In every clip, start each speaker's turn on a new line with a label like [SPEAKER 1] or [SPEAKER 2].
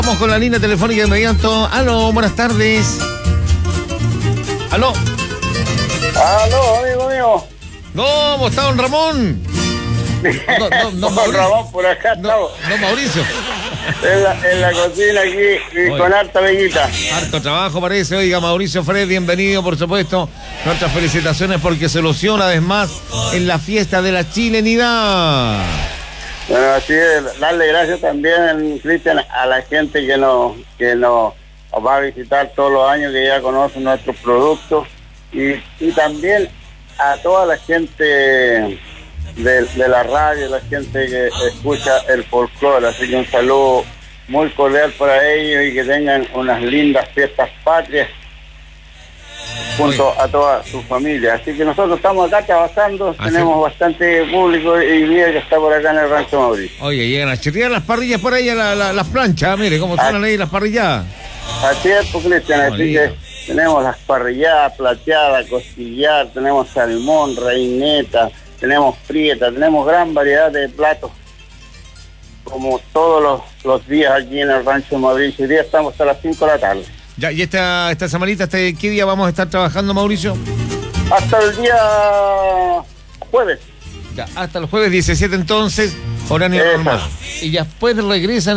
[SPEAKER 1] Vamos con la línea telefónica de inmediato. Aló, buenas tardes. Aló.
[SPEAKER 2] Aló, amigo mío.
[SPEAKER 1] ¿Cómo está don Ramón? No,
[SPEAKER 2] Don Ramón, por acá estamos.
[SPEAKER 1] No, Mauricio.
[SPEAKER 2] En la cocina aquí, con harta veguita.
[SPEAKER 1] Harto trabajo parece. Oiga, Mauricio Fred, bienvenido, por supuesto. Nuestras felicitaciones porque se lució una vez más en la fiesta de la chilenidad.
[SPEAKER 2] Bueno, así es, darle gracias también, Cristian, a la gente que nos va a visitar todos los años, que ya conoce nuestros productos, y también a toda la gente de la radio, la gente que escucha el folclore. Así que un saludo muy cordial para ellos y que tengan unas lindas fiestas patrias junto a toda su familia. Así que nosotros estamos acá trabajando, tenemos bastante público y bien que está por acá en el Rancho Mauricio.
[SPEAKER 1] Oye, llegan a chirriar las parrillas por ahí, las planchas, mire cómo suenan ahí las parrilladas.
[SPEAKER 2] Así es, pues, Cristian, así que tenemos las parrilladas, plateadas, costillar, tenemos salmón, reineta, tenemos prieta, tenemos gran variedad de platos, como todos los días aquí en el Rancho Mauricio. Hoy día estamos hasta las 5 de la tarde.
[SPEAKER 1] Ya, y esta semanita, ¿qué día vamos a estar trabajando, Mauricio?
[SPEAKER 2] Hasta el día jueves.
[SPEAKER 1] Ya, hasta el jueves 17 entonces, horario normal. Y después regresan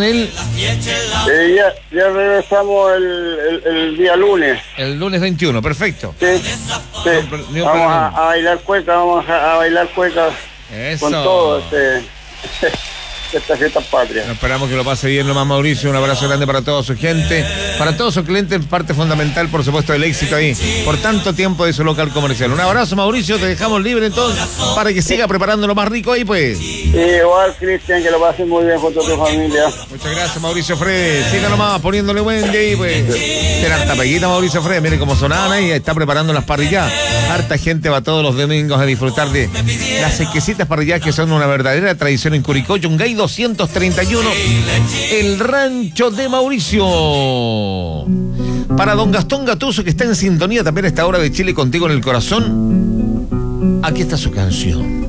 [SPEAKER 2] ya regresamos el día lunes.
[SPEAKER 1] El lunes 21, perfecto.
[SPEAKER 2] Sí. Vamos a bailar cueca,
[SPEAKER 1] Eso.
[SPEAKER 2] Con todo esta fiesta patria.
[SPEAKER 1] Esperamos que lo pase bien nomás, Mauricio. Un abrazo grande para toda su gente, para todos sus clientes, parte fundamental, por supuesto, del éxito ahí por tanto tiempo de su local comercial. Un abrazo, Mauricio, te dejamos libre entonces para que siga preparando lo más rico ahí, pues.
[SPEAKER 2] Igual, Cristian, que lo pases muy bien junto a tu familia.
[SPEAKER 1] Muchas gracias, Mauricio Fred. Siga nomás poniéndole buen día ahí, pues. Tiene harta peguita, Mauricio Fred. Mire cómo sonaban ahí, está preparando las parrilladas. Harta gente va todos los domingos a disfrutar de las exquisitas parrilladas que son una verdadera tradición en Curicó, Yungay 231, el Rancho de Mauricio. Para don Gastón Gattuso, que está en sintonía también a esta hora de Chile contigo en el corazón, aquí está su canción.